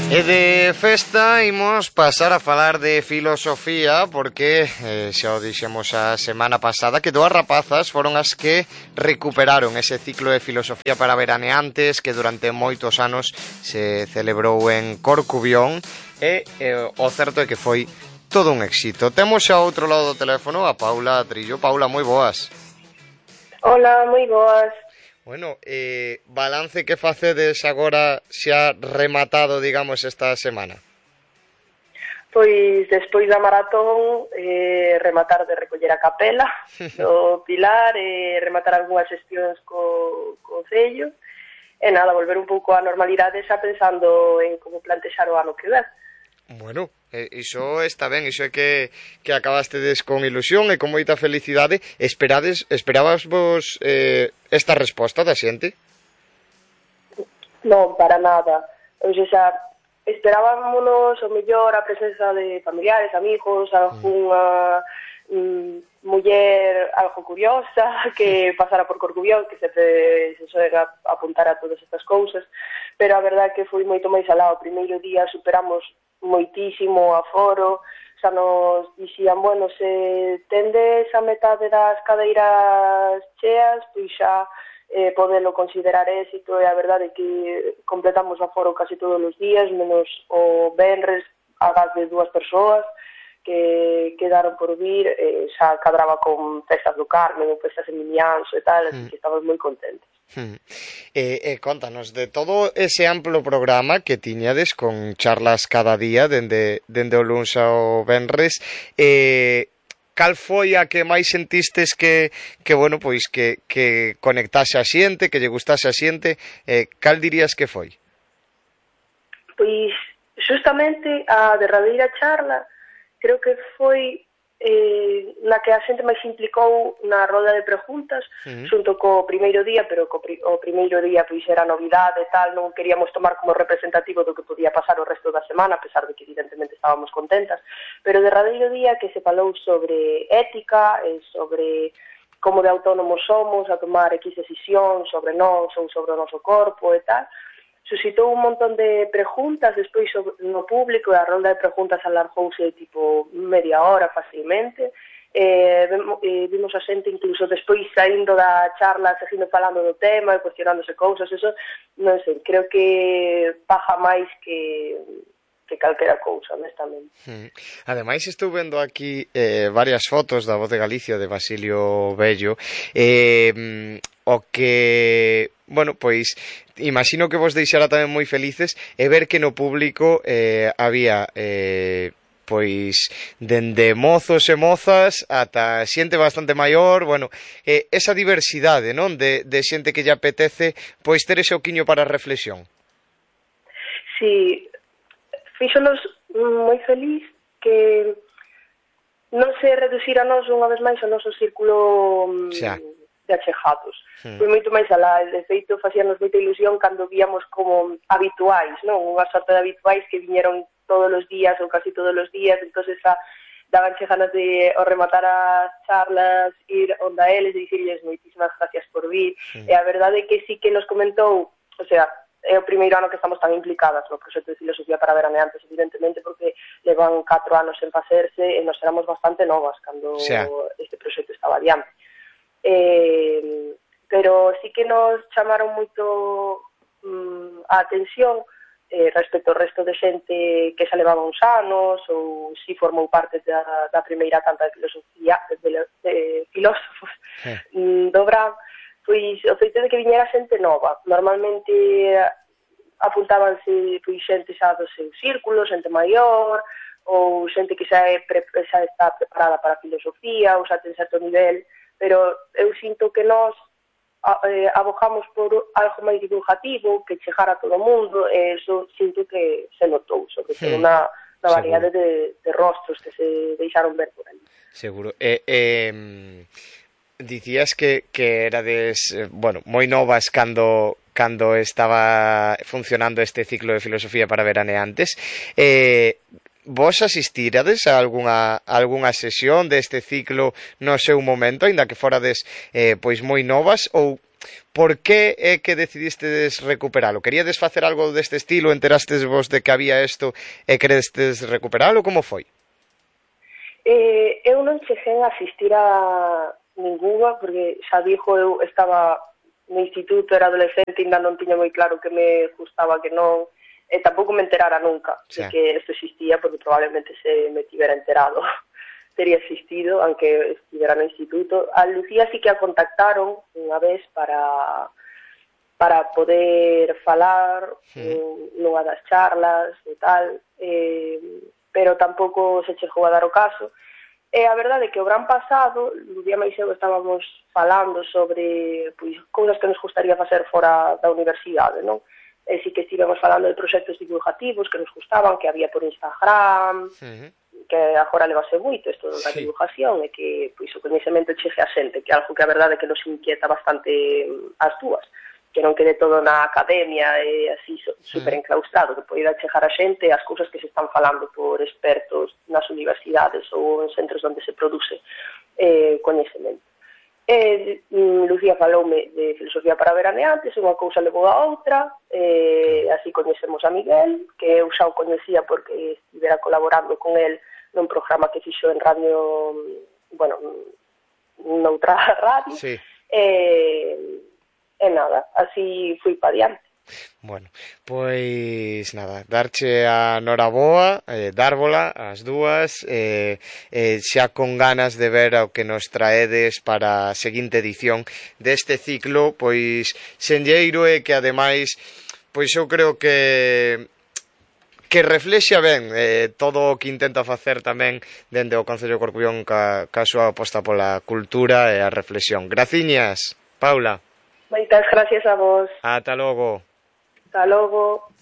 E de festa imos pasar a falar de filosofía porque xa o dixemos a semana pasada que dúas rapazas foron as que recuperaron ese ciclo de filosofía para veraneantes que durante moitos anos se celebrou en Corcubión e o certo é que foi todo un éxito. Temos xa outro lado do teléfono a Paula Trillo. Paula, moi boas. Hola, moi boas. Bueno, balance que facedes agora xa rematado, digamos, esta semana? Pois, despois da maratón, rematar de recoller a capela do Pilar, rematar algunhas xestións co Cello, e nada, volver un pouco á normalidade xa pensando en como plantexar o ano que ven. Bueno, iso está ben, iso é que acabastedes con ilusión e con moita felicidade. Esperabas vos esta resposta da xente? Non, para nada. O sea, esperábamos o mellor a presenza de familiares, amigos, algunha muller algo curiosa que pasara por Corcubión, que se soega apuntar a todas estas cousas, pero a verdade é que foi moito máis alá. O primeiro día superamos moitísimo aforo, xa nos dixían, bueno, se tendes a metade das cadeiras cheas, pois xa podelo considerar éxito, e a verdade é que completamos aforo casi todos os días, menos o venres, agás de 2 persoas que quedaron por vir, xa cadraba con festas do Carmen ou festas en Mimiáns e tal, así que estamos moi contentos. Contanos, de todo ese amplo programa que tiñades con charlas cada día dende o luns ao venres, cal foi a que máis sentistes que bueno, pois que conectase a xente, que lle gustase a xente? Cal dirías que foi? Pois, justamente a derradeira charla creo que foi na que a xente máis implicou na roda de preguntas, xunto co primeiro día, pero o primeiro día pois era novidade e tal, non queríamos tomar como representativo do que podía pasar o resto da semana, a pesar de que evidentemente estábamos contentas, pero o derradeiro día que se falou sobre ética e sobre como de autónomos somos a tomar X decisión sobre nós ou sobre o noso corpo e tal, suscitou un montón de preguntas despois no público, e a ronda de preguntas alargouse tipo media hora facilmente. Vimos a xente incluso despois saindo da charla seguindo falando do tema e cuestionándose cousas. Eso, non sei, creo que paga máis que calquera cousa, honestamente. Ademais, estou vendo aquí varias fotos da Voz de Galicia de Basilio Bello, o que, bueno, pois imagino que vos deixara tamén moi felices e ver que no público había pois dende mozos e mozas ata xente bastante maior, bueno, esa diversidade, non, de xente que lle apetece pois ter ese oquiño para a reflexión. Sí, fíxonos moi feliz que non se reducira a nós unha vez máis o noso círculo de achegados. Foi moito máis alá, de feito facíanos moita ilusión cando víamos como habituais, non? Unha sorte de habituais que viñeron todos os días ou casi todos os días, entón dabanche ganas de ao rematar as charlas ir onda eles e dicirles moitísimas gracias por vir, e a verdade é que sí que nos comentou, o sea, é o primeiro ano que estamos tan implicadas no proxecto de filosofía para veraneantes, evidentemente, porque levan 4 anos en facerse e nos éramos bastante novas cando este proxecto estaba adiante. Pero sí que nos chamaron moito a atención respecto ao resto de xente que xa levaba uns anos ou si formou parte da primeira tanda de filosofía de filósofos do Bran. Pois o feito de que viñera xente nova. Normalmente apuntábanse pois xente xa do seu círculo, xente maior, ou xente que xa está preparada para a filosofía, ou xa ten certo nivel, pero eu sinto que nós abogamos por algo máis divulgativo, que chegara a todo o mundo, e eso sinto que se notou, sobre todo na variedade de rostros que se deixaron ver por aí. Seguro. Dicías que erades, bueno, moi novas cando estaba funcionando este ciclo de filosofía para veraneantes. Vos asistirades a algunha sesión deste ciclo no seu momento, aínda que forades pois moi novas, ou por que é que decidistes recuperalo? Queríades facer algo deste estilo, enterastes vos de que había isto e querestes recuperalo? Como foi? Eu non cheguei a asistir a ninguna, porque xa dixo, eu estaba no instituto, era adolescente, ainda non tiña moi claro que me gustaba, que non, e tampouco me enterara nunca de que isto existía, porque probablemente se me tivera enterado teria existido, aunque estivera no instituto. A Lucía sí que a contactaron unha vez para poder falar nunha das charlas e tal, pero tampouco se chegou a dar o caso. E a verdade é que o gran pasado, Lucía máis eu estábamos falando sobre pois, cousas que nos gustaría facer fora da universidade, non? E sí que estivemos falando de proxectos divulgativos que nos gustaban, que había por Instagram, que agora levase moito isto da divulgación e que pois, o coñecemento chegue a xente, que é algo que a verdade é que nos inquieta bastante as dúas, que non quede todo na academia e así super enclaustrado, que poida chegar a xente as cousas que se están falando por expertos nas universidades ou en centros onde se produce coñecemento. Lucía faloume de filosofía para veraneantes, unha cousa levou a outra, así coñecemos a Miguel, que eu xa o coñecía porque estivera colaborando con el nun programa que fixo en radio, bueno, noutra radio, e nada, así fui pa diante. Bueno, pois nada, darche a noraboa, dárbola, as dúas, xa con ganas de ver o que nos traedes para a seguinte edición deste ciclo, pois senlleiro e que ademais, pois eu creo que reflexa ben todo o que intenta facer tamén dende o Concello de Corcubión ca súa aposta pola cultura e a reflexión. Graciñas, Paula. Moitas gracias a vos. Ata logo. Hasta logo.